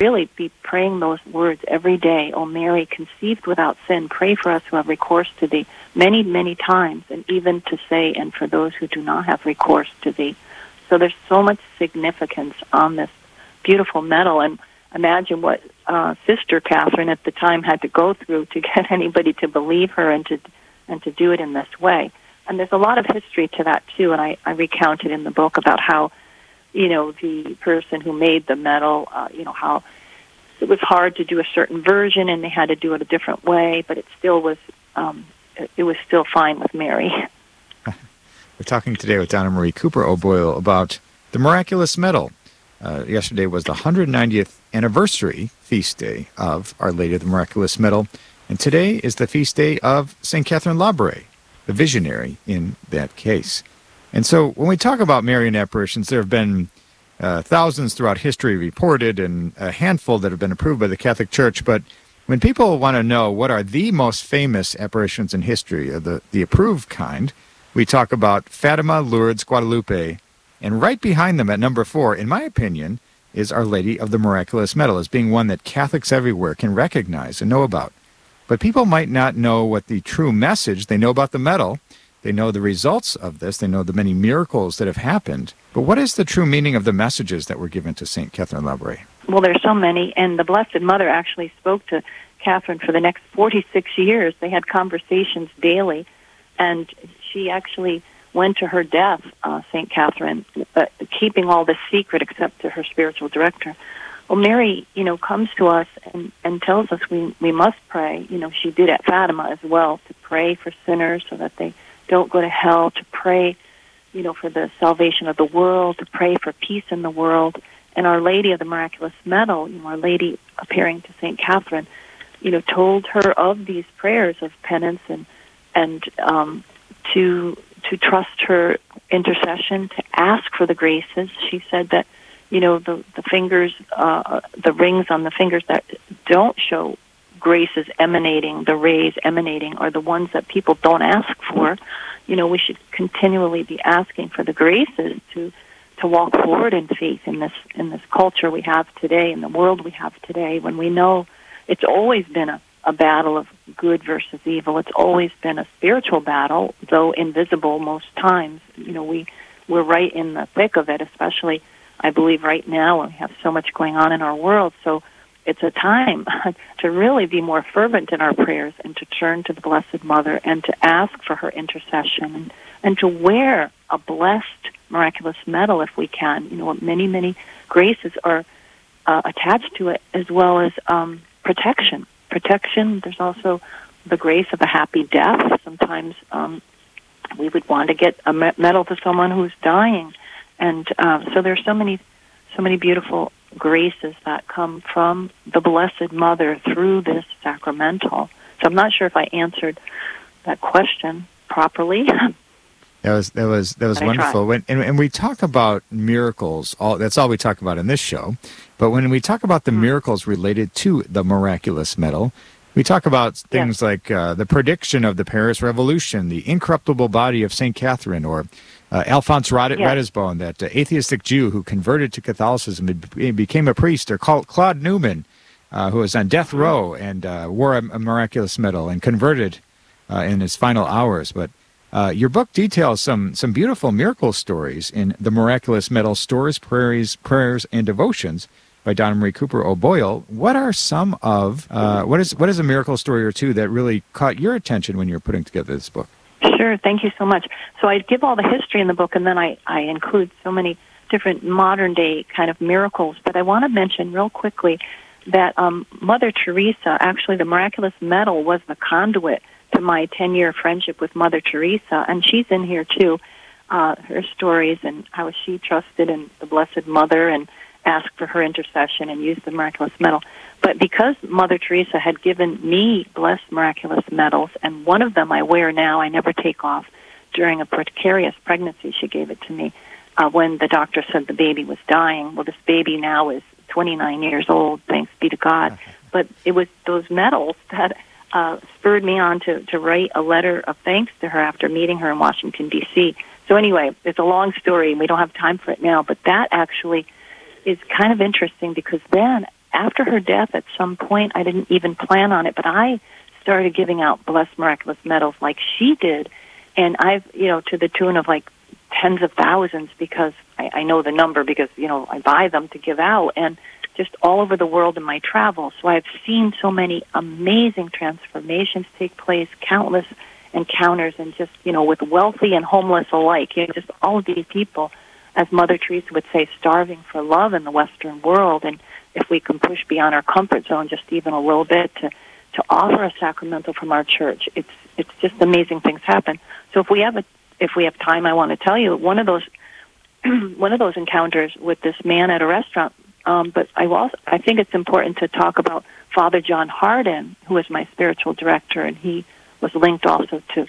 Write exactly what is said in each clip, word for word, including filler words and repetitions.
really be praying those words every day. O Mary, conceived without sin, pray for us who have recourse to thee, many, many times, and even to say, and for those who do not have recourse to thee. So there's so much significance on this beautiful medal, and imagine what uh, Sister Catherine at the time had to go through to get anybody to believe her and to and to do it in this way. And there's a lot of history to that, too, and I, I recount it in the book about how, you know, the person who made the medal, uh, you know, how it was hard to do a certain version and they had to do it a different way, but it still was, um, it, it was still fine with Mary. We're talking today with Donna Marie Cooper O'Boyle about the miraculous medal. Uh, yesterday was the one hundred ninetieth anniversary feast day of Our Lady of the Miraculous Medal, and today is the feast day of Saint Catherine Labouré, the visionary in that case. And so when we talk about Marian apparitions, there have been uh, thousands throughout history reported and a handful that have been approved by the Catholic Church. But when people want to know what are the most famous apparitions in history, or the, the approved kind, we talk about Fatima, Lourdes, Guadalupe, and right behind them at number four, in my opinion, is Our Lady of the Miraculous Medal, as being one that Catholics everywhere can recognize and know about. But people might not know what the true message, they know about the medal, they know the results of this, they know the many miracles that have happened. But what is the true meaning of the messages that were given to Saint Catherine Labouré? Well, there's so many, and the Blessed Mother actually spoke to Catherine for the next forty-six years. They had conversations daily, and she actually went to her death, uh, Saint Catherine, uh, keeping all this secret except to her spiritual director. Well, Mary, you know, comes to us and, and tells us we, we must pray. You know, she did at Fatima as well, to pray for sinners so that they don't go to hell, to pray, you know, for the salvation of the world, to pray for peace in the world. And Our Lady of the Miraculous Medal, you know, Our Lady appearing to Saint Catherine, you know, told her of these prayers of penance and, and um, to... to trust her intercession, to ask for the graces. She said that, you know, the, the fingers, uh, the rings on the fingers that don't show graces emanating, the rays emanating, are the ones that people don't ask for. You know, we should continually be asking for the graces to to walk forward in faith in this in this culture we have today, in the world we have today, when we know it's always been a a battle of good versus evil. It's always been a spiritual battle, though invisible most times. You know, we, we're right in the thick of it, especially, I believe, right now when we have so much going on in our world. So it's a time to really be more fervent in our prayers and to turn to the Blessed Mother and to ask for her intercession and, and to wear a blessed miraculous medal if we can. You know, many, many graces are uh, attached to it, as well as um, protection. Protection. There's also the grace of a happy death. Sometimes um, we would want to get a medal to someone who's dying, and uh, so there's so many, so many beautiful graces that come from the Blessed Mother through this sacramental. So I'm not sure if I answered that question properly. That was that was that was but wonderful. When, and, and we talk about miracles. All that's all we talk about in this show. But when we talk about the mm-hmm. miracles related to the miraculous medal, we talk about things yes. like uh, the prediction of the Paris Revolution, the incorruptible body of Saint Catherine, or uh, Alphonse Rad- yes. Ratisbonne, that uh, atheistic Jew who converted to Catholicism and became a priest, or Claude Newman, uh, who was on death row and uh, wore a, a miraculous medal and converted uh, in his final hours. But Uh, your book details some some beautiful miracle stories in The Miraculous Medal, Stories, Prayers, Prayers, and Devotions by Donna Marie Cooper O'Boyle. What are some of, uh, what is what is a miracle story or two that really caught your attention when you were putting together this book? Sure, thank you so much. So I give all the history in the book, and then I, I include so many different modern-day kind of miracles. But I want to mention real quickly that um, Mother Teresa, actually the Miraculous Medal was the conduit to my ten-year friendship with Mother Teresa, and she's in here too, uh, her stories and how she trusted in the Blessed Mother and asked for her intercession and used the miraculous medal. But because Mother Teresa had given me blessed miraculous medals, and one of them I wear now, I never take off, during a precarious pregnancy, she gave it to me uh, when the doctor said the baby was dying. Well, this baby now is twenty-nine years old, thanks be to God. But it was those medals that Uh, spurred me on to, to write a letter of thanks to her after meeting her in Washington, D C So anyway, it's a long story, and we don't have time for it now, but that actually is kind of interesting because then after her death, at some point, I didn't even plan on it, but I started giving out blessed miraculous medals like she did, and I've, you know, to the tune of like tens of thousands, because I, I know the number because, you know, I buy them to give out, and just all over the world in my travels. So I've seen so many amazing transformations take place, countless encounters, and just, you know, with wealthy and homeless alike, you know, just all of these people, as Mother Teresa would say, starving for love in the Western world. And if we can push beyond our comfort zone just even a little bit to, to offer a sacramental from our church, it's it's just amazing things happen. So if we have a if we have time, I want to tell you one of those one of those encounters with this man at a restaurant. Um, but I also I think it's important to talk about Father John Hardin, who is my spiritual director, and he was linked also to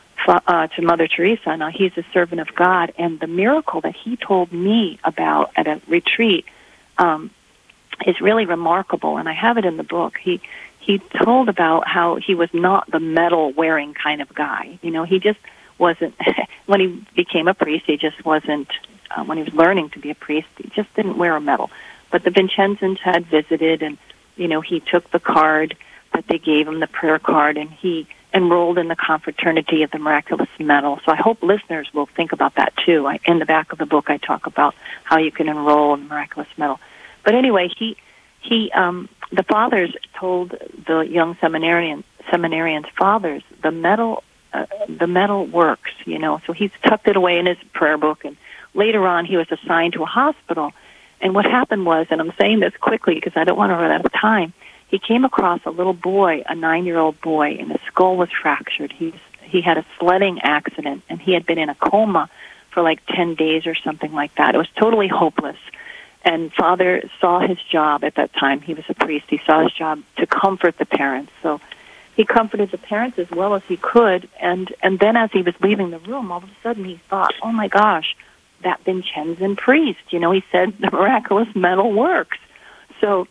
uh, to Mother Teresa. Now he's a servant of God, and the miracle that he told me about at a retreat um, is really remarkable, and I have it in the book. He he told about how he was not the medal wearing kind of guy. You know, he just wasn't. When he became a priest, he just wasn't. Uh, when he was learning to be a priest, he just didn't wear a medal. But the Vincenzans had visited, and you know, he took the card that they gave him, the prayer card, and he enrolled in the Confraternity of the Miraculous Medal. So I hope listeners will think about that too. I, in the back of the book, I talk about how you can enroll in the Miraculous Medal. But anyway, he he um, the fathers told the young seminarian seminarians, fathers, the medal uh, the medal works. You know, so he's tucked it away in his prayer book, and later on, he was assigned to a hospital. And what happened was, and I'm saying this quickly because I don't want to run out of time, he came across a little boy, a nine-year-old boy, and his skull was fractured. He he had a sledding accident, and he had been in a coma for like ten days or something like that. It was totally hopeless. And Father saw his job at that time. He was a priest. He saw his job to comfort the parents. So he comforted the parents as well as he could. And, and then as he was leaving the room, all of a sudden he thought, oh, my gosh, that Vincenzan priest, you know, he said the miraculous medal works. So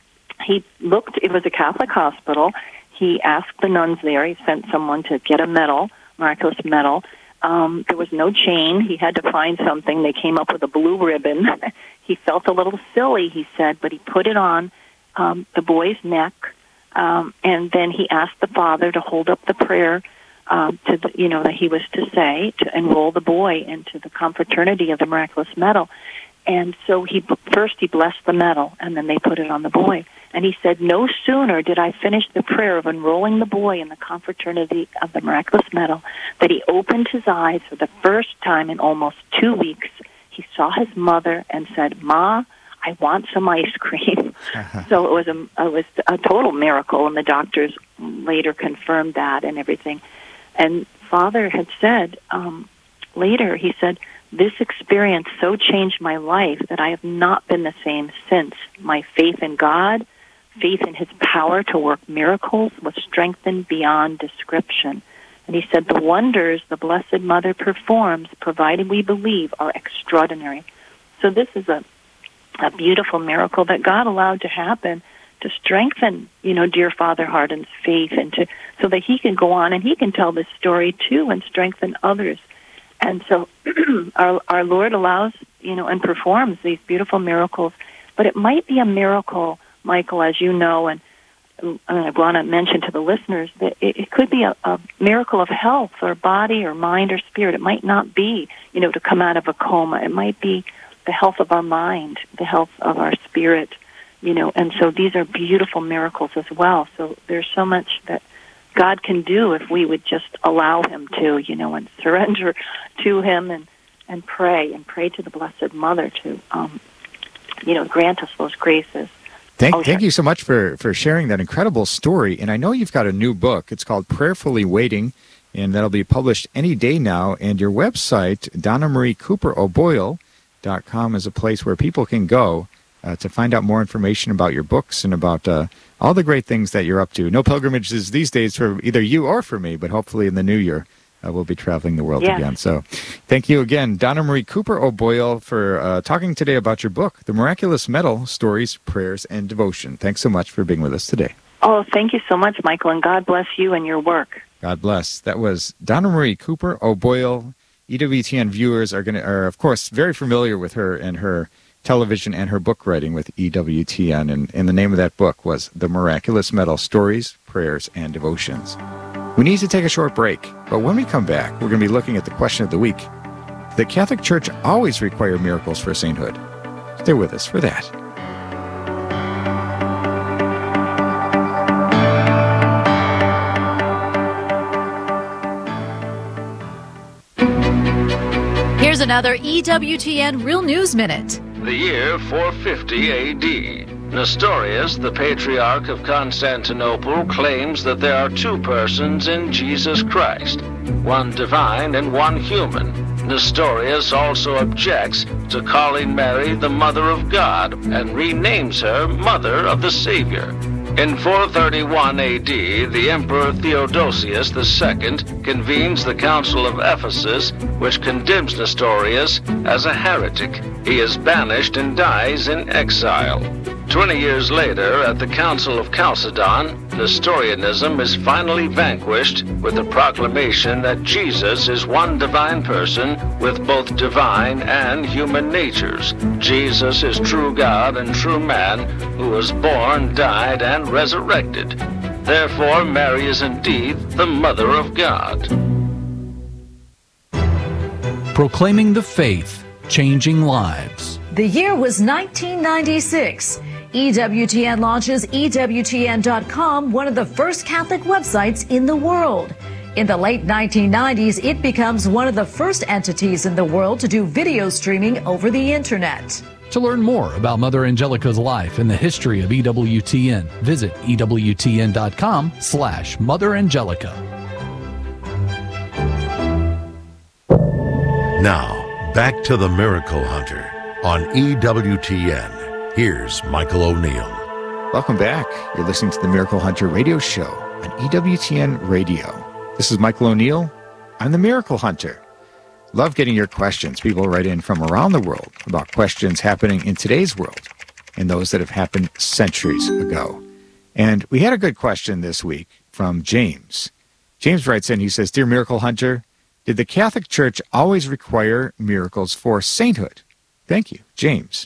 he looked, it was a Catholic hospital. He asked the nuns there, he sent someone to get a medal, miraculous medal. Um, there was no chain. He had to find something. They came up with a blue ribbon. He felt a little silly, he said, but he put it on um, the boy's neck, um, and then he asked the father to hold up the prayer Um, to the, you know, that he was to say, to enroll the boy into the Confraternity of the Miraculous Medal. And so he first he blessed the medal, and then they put it on the boy. And he said, no sooner did I finish the prayer of enrolling the boy in the Confraternity of the Miraculous Medal that he opened his eyes for the first time in almost two weeks. He saw his mother and said, Ma, I want some ice cream. So it was a, it was a total miracle, and the doctors later confirmed that and everything. And Father had said um, later, he said, this experience so changed my life that I have not been the same since. My faith in God, faith in his power to work miracles was strengthened beyond description. And he said, the wonders the Blessed Mother performs, provided we believe, are extraordinary. So this is a, a beautiful miracle that God allowed to happen to strengthen, you know, dear Father Hardin's faith, and to so that he can go on and he can tell this story too and strengthen others. And so our our Lord allows, you know, and performs these beautiful miracles. But it might be a miracle, Michael, as you know, and, and I want to mention to the listeners that it, it could be a, a miracle of health or body or mind or spirit. It might not be, you know, to come out of a coma. It might be the health of our mind, the health of our spirit. You know, and so these are beautiful miracles as well. So there's so much that God can do if we would just allow him to, you know, and surrender to him and, and pray and pray to the Blessed Mother to, um, you know, grant us those graces. Thank, oh, thank you so much for, for sharing that incredible story. And I know you've got a new book. It's called Prayerfully Waiting, and that'll be published any day now. And your website, Donna Marie Cooper O'Boyle dot com, is a place where people can go Uh, to find out more information about your books and about uh, all the great things that you're up to. No pilgrimages these days for either you or for me, but hopefully in the new year uh, we'll be traveling the world yes. again. So thank you again, Donna Marie Cooper O'Boyle, for uh, talking today about your book, The Miraculous Medal, Stories, Prayers, and Devotion. Thanks so much for being with us today. Oh, thank you so much, Michael, and God bless you and your work. God bless. That was Donna Marie Cooper O'Boyle. E W T N viewers are going to are, of course, very familiar with her and her television, and her book writing with E W T N. And, and the name of that book was The Miraculous Medal, Stories, Prayers, and Devotions. We need to take a short break, but when we come back, we're going to be looking at the question of the week. Did the Catholic Church always require miracles for sainthood? Stay with us for that. Here's another E W T N Real News Minute. The year four fifty A D. Nestorius, the Patriarch of Constantinople, claims that there are two persons in Jesus Christ, one divine and one human. Nestorius also objects to calling Mary the Mother of God and renames her Mother of the Savior. In four thirty-one A D, the Emperor Theodosius the Second convenes the Council of Ephesus, which condemns Nestorius as a heretic. He is banished and dies in exile. Twenty years later, at the Council of Chalcedon, Nestorianism is finally vanquished with the proclamation that Jesus is one divine person with both divine and human natures. Jesus is true God and true man, who was born, died, and resurrected. Therefore, Mary is indeed the Mother of God. Proclaiming the faith, changing lives. The year was nineteen ninety-six. E W T N launches E W T N dot com, one of the first Catholic websites in the world. In the late nineteen nineties, it becomes one of the first entities in the world to do video streaming over the internet. To learn more about Mother Angelica's life and the history of E W T N, visit E W T N dot com slash Mother Angelica. Now, back to the Miracle Hunter on E W T N. Here's Michael O'Neill. Welcome back. You're listening to the Miracle Hunter radio show on E W T N Radio. This is Michael O'Neill. I'm the Miracle Hunter. Love getting your questions. People write in from around the world about questions happening in today's world and those that have happened centuries ago. And we had a good question this week from James. James writes in, he says, Dear Miracle Hunter, did the Catholic Church always require miracles for sainthood? Thank you, James.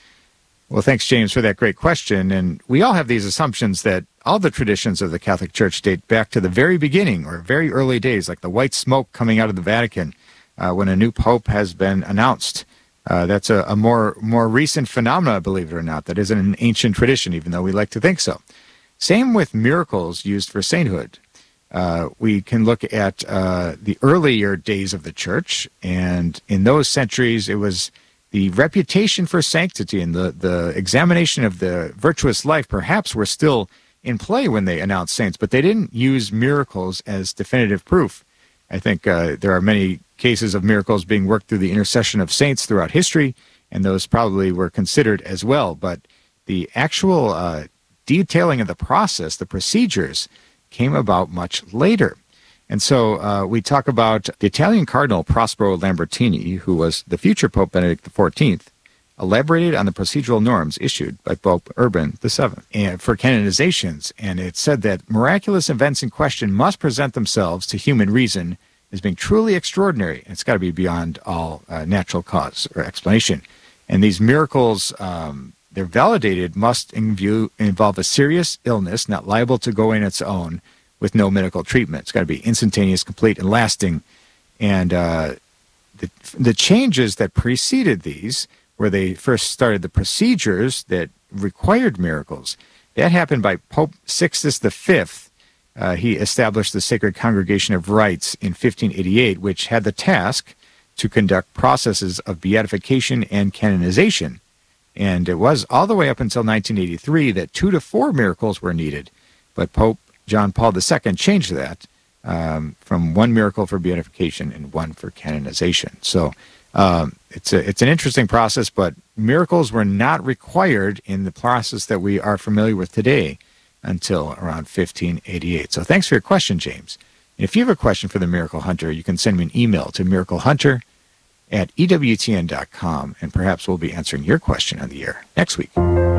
Well, thanks, James, for that great question. And we all have these assumptions that all the traditions of the Catholic Church date back to the very beginning or very early days, like the white smoke coming out of the Vatican uh, when a new pope has been announced. Uh, that's a, a more more recent phenomena, believe it or not. That isn't an ancient tradition, even though we like to think so. Same with miracles used for sainthood. Uh, we can look at uh, the earlier days of the Church, and in those centuries, it was the reputation for sanctity and the, the examination of the virtuous life perhaps were still in play when they announced saints, but they didn't use miracles as definitive proof. I think uh, there are many cases of miracles being worked through the intercession of saints throughout history, and those probably were considered as well. But the actual uh, detailing of the process, the procedures, came about much later. And so uh, we talk about the Italian Cardinal Prospero Lambertini, who was the future Pope Benedict the fourteenth, elaborated on the procedural norms issued by Pope Urban the seventh and for canonizations, and it said that miraculous events in question must present themselves to human reason as being truly extraordinary, and it's got to be beyond all uh, natural cause or explanation. And these miracles, um, they're validated, must in view, involve a serious illness, not liable to go in its own, with no medical treatment. It's got to be instantaneous, complete, and lasting. And uh, the, the changes that preceded these, where they first started the procedures that required miracles, that happened by Pope Sixtus the Fifth. Uh, he established the Sacred Congregation of Rites in fifteen eighty-eight, which had the task to conduct processes of beatification and canonization. And it was all the way up until nineteen eighty-three that two to four miracles were needed. But Pope John Paul the Second changed that um, from one miracle for beatification and one for canonization. So um, it's a, it's an interesting process, but miracles were not required in the process that we are familiar with today until around fifteen eighty-eight. So thanks for your question, James. And if you have a question for the Miracle Hunter, you can send me an email to miraclehunter at E W T N dot com, and perhaps we'll be answering your question on the air next week.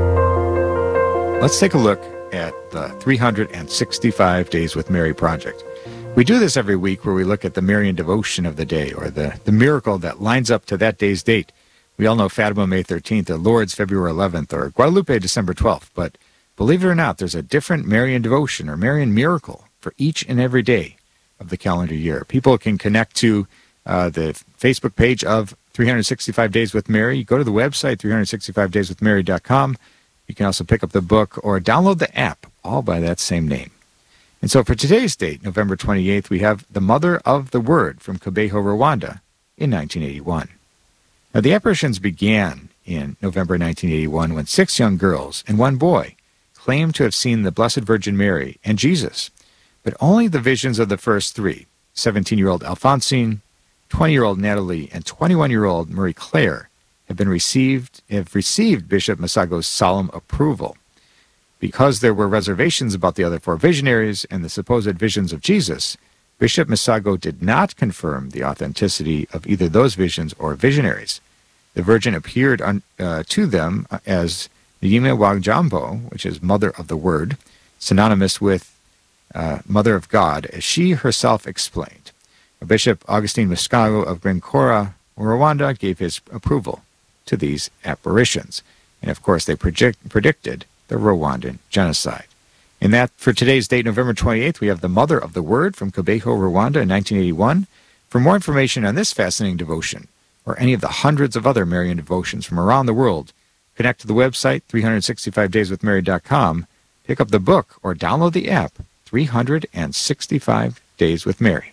Let's take a look at the three hundred sixty-five Days with Mary project. We do this every week where we look at the Marian devotion of the day, or the, the miracle that lines up to that day's date. We all know Fatima, May thirteenth, or Lourdes, February eleventh, or Guadalupe, December twelfth. But believe it or not, there's a different Marian devotion or Marian miracle for each and every day of the calendar year. People can connect to uh, the Facebook page of three hundred sixty-five Days with Mary. Go to the website, three sixty-five days with mary dot com. You can also pick up the book or download the app, all by that same name. And so for today's date, November twenty-eighth, we have the Mother of the Word from Kibeho, Rwanda in nineteen eighty-one. Now, the apparitions began in November nineteen eighty-one when six young girls and one boy claimed to have seen the Blessed Virgin Mary and Jesus, but only the visions of the first three, seventeen-year-old Alphonsine, twenty-year-old Natalie, and twenty-one-year-old Marie Claire, have been received have received Bishop Masago's solemn approval. Because there were reservations about the other four visionaries and the supposed visions of Jesus, Bishop Masago did not confirm the authenticity of either those visions or visionaries. The Virgin appeared on, uh, to them as Nyime wa Jambo, which is Mother of the Word, synonymous with uh, Mother of God, as she herself explained. Bishop Augustine Masago of Gwencora, Rwanda, gave his approval to these apparitions. And of course, they project, predicted the Rwandan genocide. In that, for today's date, November twenty-eighth, we have the Mother of the Word from Kibeho, Rwanda in nineteen eighty-one. For more information on this fascinating devotion, or any of the hundreds of other Marian devotions from around the world, connect to the website, three sixty-five days with mary dot com, pick up the book, or download the app, three sixty-five Days with Mary.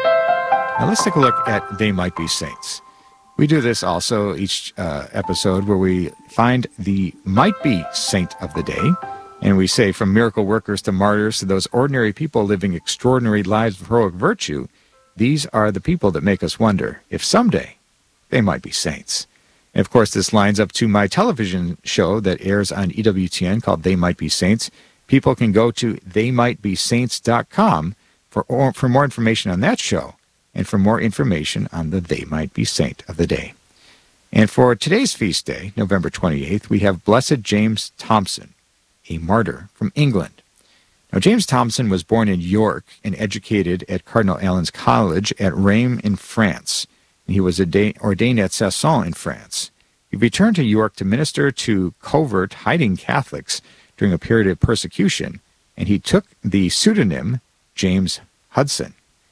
Now let's take a look at They Might Be Saints. We do this also each uh, episode where we find the might-be saint of the day, and we say from miracle workers to martyrs to those ordinary people living extraordinary lives of heroic virtue, these are the people that make us wonder if someday they might be saints. And of course, this lines up to my television show that airs on E W T N called They Might Be Saints. People can go to they might be saints dot com for, or, for more information on that show, and for more information on the They Might Be Saint of the day. And for today's feast day, November twenty-eighth, we have Blessed James Thomson, a martyr from England. Now, James Thomson was born in York and educated at Cardinal Allen's College at Rheims in France. He was ordained at Soissons in France. He returned to York to minister to covert hiding Catholics during a period of persecution, and he took the pseudonym James Hudson.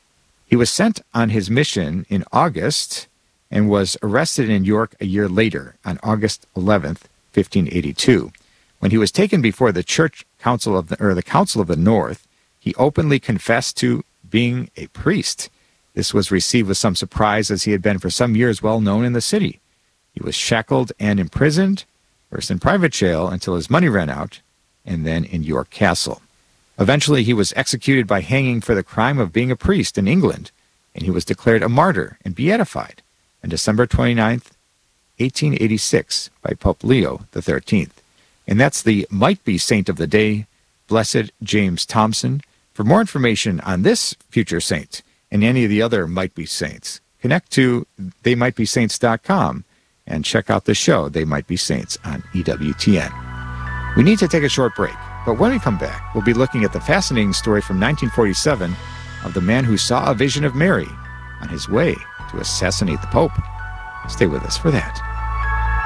He was sent on his mission in August and was arrested in York a year later on August eleventh, fifteen eighty-two. When he was taken before the Church Council of the, or the Council of the North, he openly confessed to being a priest. This was received with some surprise, as he had been for some years well known in the city. He was shackled and imprisoned, first in private jail until his money ran out, and then in York Castle. Eventually, he was executed by hanging for the crime of being a priest in England, and he was declared a martyr and beatified on December twenty-ninth, eighteen eighty-six, by Pope Leo the thirteenth. And that's the might-be saint of the day, Blessed James Thomson. For more information on this future saint and any of the other might-be saints, connect to they might be saints dot com and check out the show, They Might Be Saints, on E W T N. We need to take a short break. But when we come back, we'll be looking at the fascinating story from nineteen forty-seven of the man who saw a vision of Mary on his way to assassinate the Pope. Stay with us for that.